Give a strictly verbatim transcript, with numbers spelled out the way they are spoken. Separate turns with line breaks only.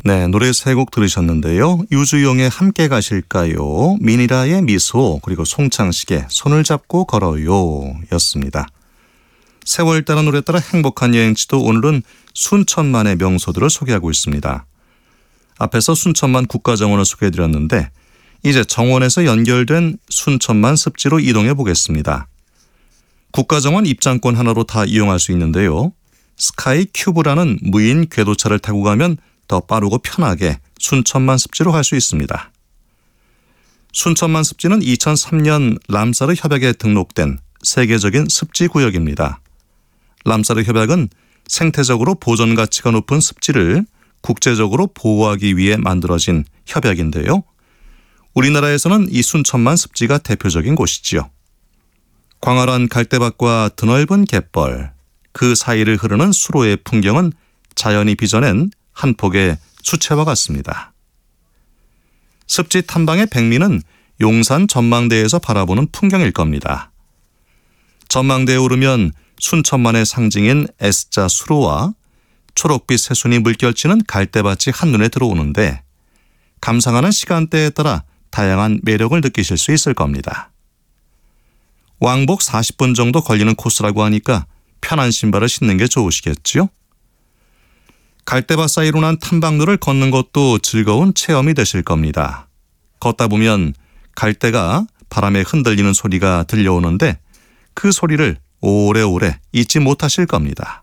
네, 노래 세 곡 들으셨는데요. 유주용의 함께 가실까요, 미니라의 미소, 그리고 송창식의 손을 잡고 걸어요 였습니다. 세월 따라 노래 따라 행복한 여행지도 오늘은 순천만의 명소들을 소개하고 있습니다. 앞에서 순천만 국가정원을 소개해드렸는데 이제 정원에서 연결된 순천만 습지로 이동해 보겠습니다. 국가정원 입장권 하나로 다 이용할 수 있는데요. 스카이 큐브라는 무인 궤도차를 타고 가면 더 빠르고 편하게 순천만 습지로 갈 수 있습니다. 순천만 습지는 이천삼 년 람사르 협약에 등록된 세계적인 습지 구역입니다. 람사르 협약은 생태적으로 보존 가치가 높은 습지를 국제적으로 보호하기 위해 만들어진 협약인데요. 우리나라에서는 이 순천만 습지가 대표적인 곳이지요. 광활한 갈대밭과 드넓은 갯벌, 그 사이를 흐르는 수로의 풍경은 자연이 빚어낸 한 폭의 수채화 같습니다. 습지 탐방의 백미는 용산 전망대에서 바라보는 풍경일 겁니다. 전망대에 오르면 순천만의 상징인 S자 수로와 초록빛 새순이 물결치는 갈대밭이 한눈에 들어오는데 감상하는 시간대에 따라 다양한 매력을 느끼실 수 있을 겁니다. 왕복 사십 분 정도 걸리는 코스라고 하니까 편한 신발을 신는 게 좋으시겠지요? 갈대밭 사이로 난 탐방로를 걷는 것도 즐거운 체험이 되실 겁니다. 걷다 보면 갈대가 바람에 흔들리는 소리가 들려오는데 그 소리를 오래오래 잊지 못하실 겁니다.